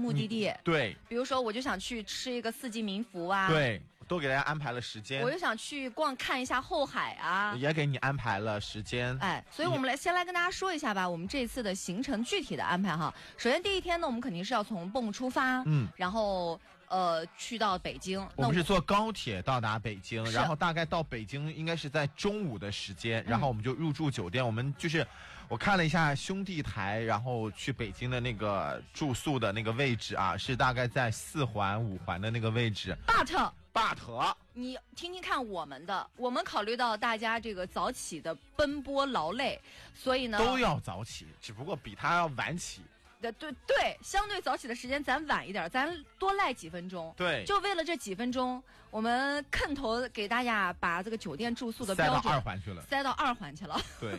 目的地。 对， 比如说我就想去吃一个四季民福啊， 对，都给大家安排了时间。 我就想去看一下后海啊， 也给你安排了时间。 哎，所以我们先来跟大家说一下吧，我们这次的行程具体的安排哈。首先第一天呢，我们肯定是要从蚌出发，然后去到北京。 我们是坐高铁到达北京，然后大概到北京应该是在中午的时间，然后我们就入住酒店。我们就是我看了一下兄弟台，然后去北京的那个住宿的那个位置啊，是大概在4环5环的那个位置。but 你听听看我们考虑到大家这个早起的奔波劳累，所以呢都要早起，只不过比他要晚起。 对，相对早起的时间咱晚一点，咱多赖几分钟。 对， 就为了这几分钟，我们坑头给大家把这个酒店住宿的标准塞到2环去了， 对。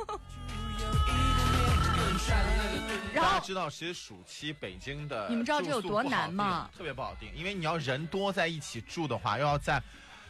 大家知道，其实暑期北京的你们知道这有多难吗？ 特别不好定，因为你要人多在一起住的话，又要在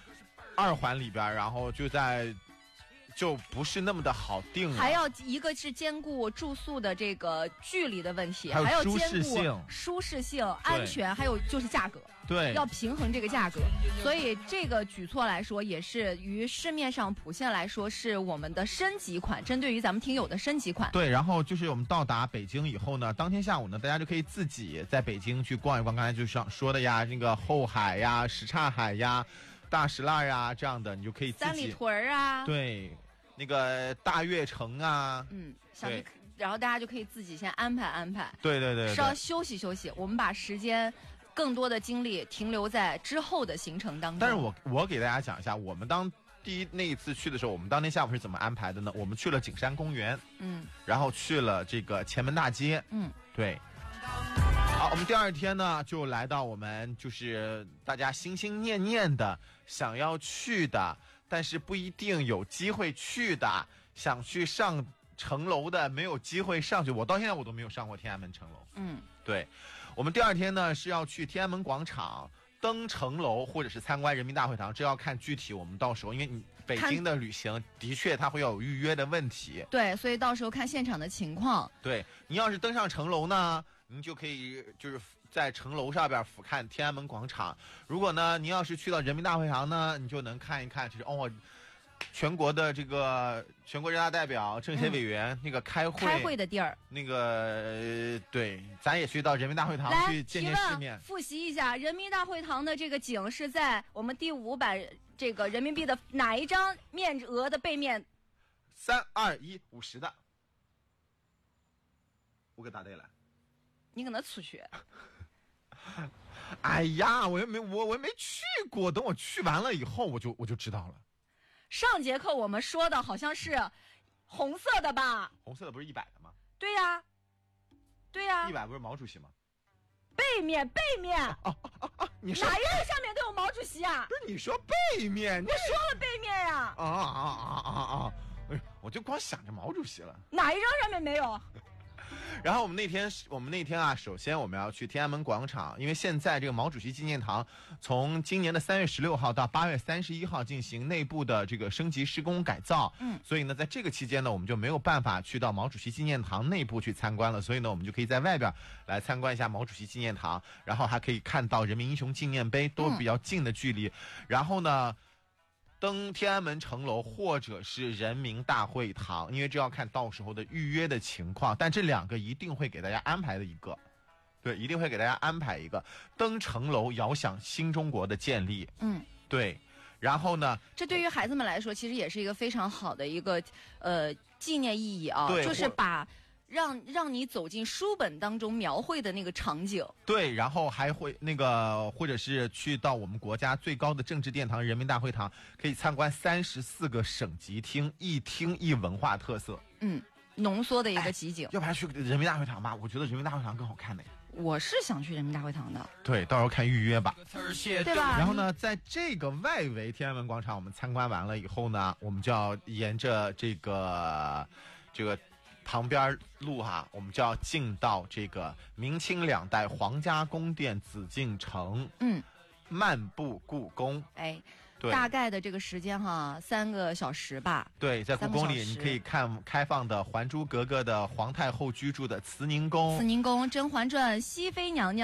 2环里边，然后就不是那么的好定了。 还要一个是兼顾住宿的这个距离的问题，还要兼顾舒适性、安全，还有就是价格。 对， 要平衡这个价格。所以这个举措来说，也是于市面上普遍来说是我们的升级款，针对于咱们听友的升级款。 对，然后就是我们到达北京以后呢，当天下午呢，大家就可以自己在北京去逛一逛，刚才就说的呀，那个后海呀、什刹海呀、大石栏呀这样的，你就可以自己三里屯啊， 对。那个大悦城啊， 然后大家就可以自己先安排， 对， 稍休息休息。我们把时间更多的精力停留在之后的行程当中。 但是我给大家讲一下，我们那一次去的时候，我们当天下午是怎么安排的呢？我们去了景山公园，然后去了这个前门大街，对。好，我们第2天呢，就来到我们就是大家心心念念的想要去的，但是不一定有机会去的，想去上城楼的没有机会上去。我到现在我都没有上过天安门城楼。对，我们第2天呢是要去天安门广场登城楼，或者是参观人民大会堂，这要看具体我们到时候，因为你北京的旅行的确它会有预约的问题。 对，所以到时候看现场的情况。 对，你要是登上城楼呢，您就可以就是在城楼上边俯瞰天安门广场。如果呢，您要是去到人民大会堂呢，你就能看一看，就是全国的这个全国人大代表、政协委员那个开会的地儿， 那个对，咱也去到人民大会堂去见见世面。 复习一下，人民大会堂的这个景是在我们第5版这个人民币的哪一张面额的背面 ？3、2、1、50的，我给答对了。 你可能出去。 哎呀，我没去过，等我去完了以后，我就知道了。 上节课我们说的好像是红色的吧？ 红色的不是100的吗？ 对呀 ，100不是毛主席吗？ 背面你说哪一个上面都有毛主席啊？ 不是你说背面， 我说了背面呀。 哎，我就光想着毛主席了。 哪一张上面没有？ 然后我们那天啊，首先我们要去天安门广场，因为现在这个毛主席纪念堂从今年的3月16号到8月31号进行内部的这个升级施工改造，所以呢，在这个期间呢，我们就没有办法去到毛主席纪念堂内部去参观了，所以呢，我们就可以在外边来参观一下毛主席纪念堂，然后还可以看到人民英雄纪念碑，都比较近的距离，然后呢。登天安门城楼或者是人民大会堂，因为这要看到时候的预约的情况，但这2个一定会给大家安排的一个，对，一定会给大家安排一个登城楼，遥想新中国的建立。对。然后呢， 这对于孩子们来说，其实也是一个非常好的一个纪念意义啊，就是把。让你走进书本当中描绘的那个场景， 对，然后还会那个，或者是去到我们国家最高的政治殿堂人民大会堂，可以参观34个省级厅，一厅一文化特色， 浓缩的一个集锦。 要不然去人民大会堂吧，我觉得人民大会堂更好看呢。 我是想去人民大会堂的， 对，到时候看预约吧， 对吧？ 然后呢，在这个外围天安门广场我们参观完了以后呢，我们就要沿着这个旁边路哈，我们就要进到这个明清2代皇家宫殿紫禁城，漫步故宫。 哎，大概的这个时间哈，3个小时吧。 对，在故宫里你可以看开放的《还珠格格》的皇太后居住的慈宁宫、 《甄嬛传》、熹妃娘娘。